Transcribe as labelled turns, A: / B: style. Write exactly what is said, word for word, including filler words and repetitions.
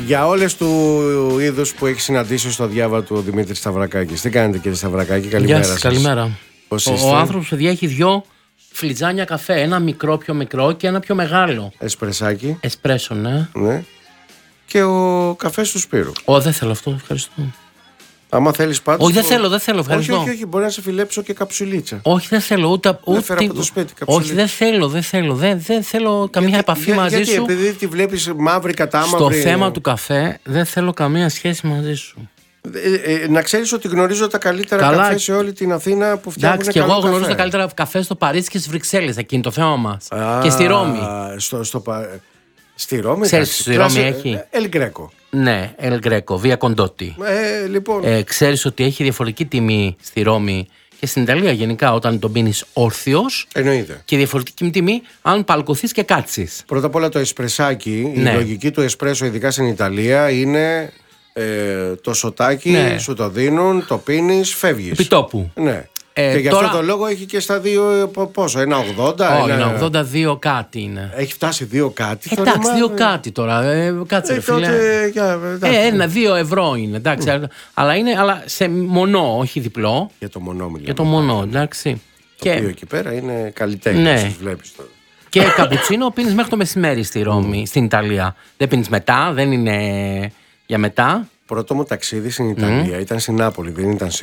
A: Για όλες του είδους που έχει συναντήσει στο διάβα του ο Δημήτρης Σταυρακάκης. Τι κάνετε, κύριε Σταυρακάκη, καλημέρα.
B: Γεια σας, καλημέρα.
A: Πώς
B: ο,
A: είστε?
B: ο άνθρωπος, παιδιά, έχει δυο φλιτζάνια καφέ. Ένα μικρό, πιο μικρό και ένα πιο μεγάλο.
A: Εσπρεσάκι.
B: Εσπρέσο, ναι.
A: Ναι. Και ο καφές του Σπύρου.
B: Ω, δεν θέλω αυτό, ευχαριστώ.
A: Άμα θέλεις πάντως.
B: Όχι, δεν θέλω, δεν θέλω, ευχαριστώ.
A: Όχι, όχι, όχι, μπορεί να σε φιλέψω και καψουλίτσα.
B: Όχι, δεν θέλω ούτε. ούτε...
A: φέρω από το σπίτι, καψουλίτσα.
B: Όχι, δεν θέλω, δεν θέλω. Δεν, δεν θέλω καμία
A: γιατί,
B: επαφή
A: για,
B: μαζί
A: γιατί,
B: σου.
A: Επειδή τη βλέπεις μαύρη κατά μαύρη.
B: Στο θέμα του καφέ, δεν θέλω καμία σχέση μαζί σου.
A: Ε, ε, να ξέρεις ότι γνωρίζω τα καλύτερα
B: Καλά.
A: καφέ σε όλη την Αθήνα που φτιάχνουν.
B: Εντάξει, και εγώ γνωρίζω τα καλύτερα καφέ στο Παρίσι και στις Βρυξέλλες. Εκείνη το θέμα μας. Και στη Ρώμη.
A: Στο, στο, στη Ρώμη.
B: Ξέρεις, στη Ρώμη έχει.
A: Ελ Γκρέκο.
B: Ναι, Ελ Γκρέκο, Βία Κοντότη.
A: Ε, λοιπόν.
B: Ε, ξέρεις ότι έχει διαφορετική τιμή στη Ρώμη και στην Ιταλία γενικά όταν τον πίνεις όρθιος.
A: Εννοείται.
B: Και διαφορετική τιμή αν παλκωθείς και κάτσεις.
A: Πρώτα απ' όλα το εσπρεσάκι,
B: Ναι.
A: η λογική του εσπρέσο, ειδικά στην Ιταλία, είναι ε, το σοτάκι,
B: Ναι.
A: σου το δίνουν, το πίνεις, φεύγεις.
B: Επιτόπου.
A: Ναι.
B: Ε,
A: και γι'
B: τώρα-
A: αυτό το λόγο έχει και στα δύο, πο- πόσο, ένα ογδόντα.
B: Όχι,
A: ένα...
B: είναι ογδόντα δύο κάτι είναι.
A: Έχει φτάσει δύο κάτι. τώρα,
B: Εντάξει,
A: μα-
B: δύο κάτι τώρα. Ε, κάτσε,
A: Ε,
B: ρε φίλε.
A: τότε, για, εντάξει.
B: Ε, ένα, δύο ευρώ είναι, εντάξει. Αλλά είναι αλλά σε μονό, όχι διπλό.
A: Για το μονό μιλάμε.
B: Για το μονό, εντάξει.
A: Το οποίο
B: Και,
A: εκεί πέρα είναι καλλιτέχνη,
B: Ναι.
A: τους βλέπεις τώρα.
B: και καπουτσίνο πίνεις μέχρι το μεσημέρι στη Ρώμη, στην Ιταλία. Δεν πίνεις μετά, δεν είναι για μετά.
A: Πρώτο μου ταξίδι στην Ιταλία ήταν στην Νάπολη, δεν ήταν